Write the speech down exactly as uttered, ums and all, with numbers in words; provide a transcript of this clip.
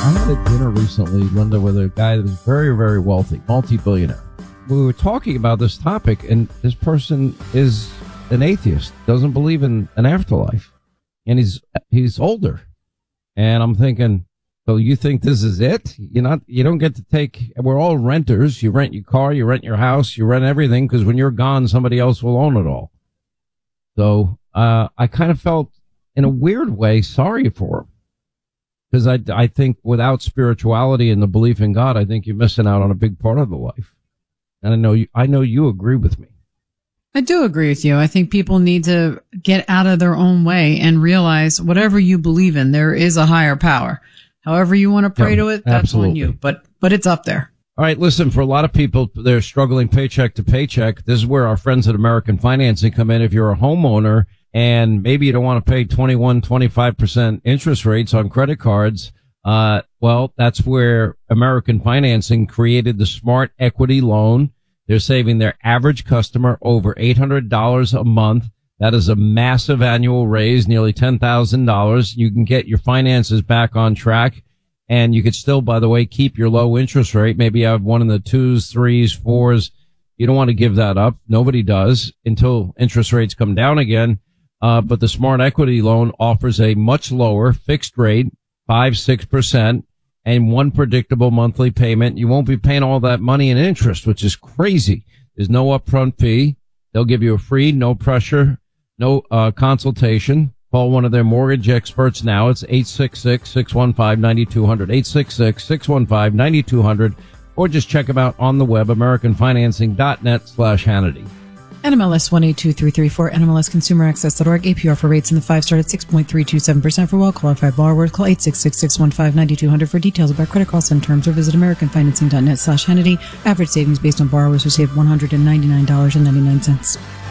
I had a dinner recently, Linda, with a guy that was very, very wealthy, multi-billionaire. We were talking about this topic, and this person is an atheist, doesn't believe in an afterlife, and he's he's older. And I'm thinking, so you think this is it? You're not, you don't get to take, we're all renters. You rent your car, you rent your house, you rent everything, because when you're gone, somebody else will own it all. So uh, I kind of felt, in a weird way, sorry for him. Because I, I think without spirituality and the belief in God, I think you're missing out on a big part of the life. And I know you, I know you agree with me. I do agree with you. I think people need to get out of their own way and realize whatever you believe in, there is a higher power. However you want to pray yeah, to it, that's absolutely. on you. But but it's up there. All right, listen, for a lot of people, they're struggling paycheck to paycheck. This is where our friends at American Financing come in. If you're a homeowner and maybe you don't want to pay twenty-one, twenty-five percent interest rates on credit cards, uh, well, that's where American Financing created the Smart Equity Loan. They're saving their average customer over eight hundred dollars a month. That is a massive annual raise, nearly ten thousand dollars. You can get your finances back on track, and you could still, by the way, keep your low interest rate. Maybe you have one in the twos, threes, fours. You don't want to give that up. Nobody does until interest rates come down again. Uh, but the Smart Equity Loan offers a much lower fixed rate, five, six percent. And one predictable monthly payment. You won't be paying all that money in interest, which is crazy. There's no upfront fee. They'll give you a free, no pressure, no uh consultation. Call one of their mortgage experts now. It's eight six six, six one five, nine two zero zero, eight six six, six one five, nine two zero zero, or just check them out on the web, americanfinancing.net slash Hannity. N M L S one eight two three three four, N M L S consumer access dot org. A P R for rates in the five star at six point three two seven percent for well-qualified borrowers. Call eight six six, six one five, nine two zero zero for details about credit costs and terms, or visit americanfinancing.net slash Hannity. Average savings based on borrowers who save one hundred ninety-nine dollars and ninety-nine cents.